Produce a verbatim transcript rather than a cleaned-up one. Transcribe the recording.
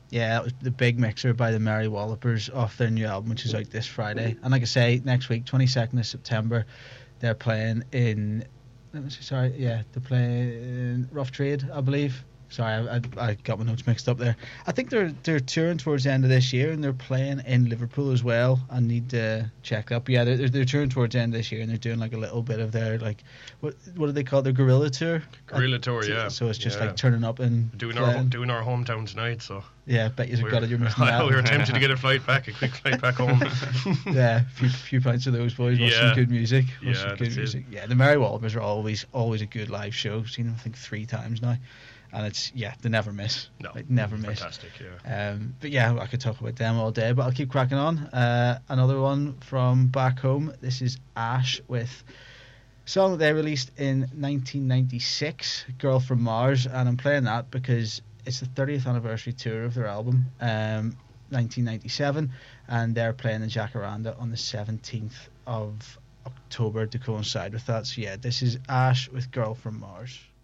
Yeah, that was the big mixer by the Merry Wallopers off their new album, which is out this Friday. And like I say, next week, twenty-second of September, they're playing in. Let me see, sorry, yeah, they're playing in Rough Trade, I believe. Sorry, I, I, I got my notes mixed up there. I think they're they're touring towards the end of this year, and they're playing in Liverpool as well. I need to check that. But yeah, they're, they're touring towards the end of this year, and they're doing like a little bit of their like what what do they call it? Their guerrilla tour? Guerrilla tour, Uh, yeah. So it's just yeah. like turning up and doing playing. our doing our hometown tonight. So yeah, bet you've we're, got it. You're missing we that. were tempted to get a flight back, a quick flight back home. Yeah, a few, few pints of those boys. Watch Yeah. some good music. Watch Yeah, some good that's it. music. Yeah, the Merry Wallopers are always always a good live show. Seen them I think three times now, and it's yeah they never miss. No, like, never miss. fantastic. Yeah. Um, but yeah, I could talk about them all day, but I'll keep cracking on. Uh, another one from back home. This is Ash with a song that they released in nineteen ninety-six, Girl from Mars, and I'm playing that because it's the thirtieth anniversary tour of their album, um, nineteen ninety-seven, and they're playing in Jacaranda on the seventeenth of October to coincide with that. So yeah, this is Ash with Girl from Mars.